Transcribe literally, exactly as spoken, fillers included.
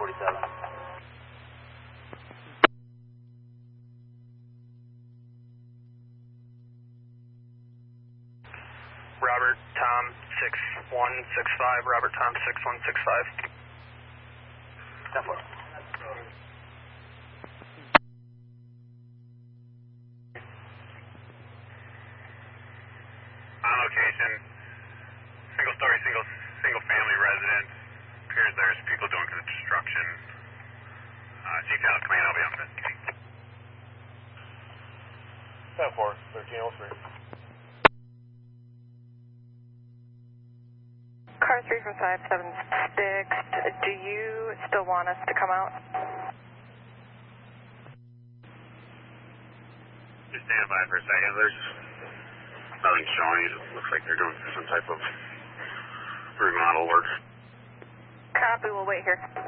forty-seven. Robert, Tom, six one six five. Robert, Tom, six one six five. ten four. On location, single story, single single family residence. Appears there's people doing construction. Uh, Chief Dallas, come in, I'll be on it. ten four, thirteen oh three. Car three from five seven six, do you still want us to come out? Just stand by for a second. There's nothing showing. It looks like they're doing some type of remodel work. Copy, we'll wait here.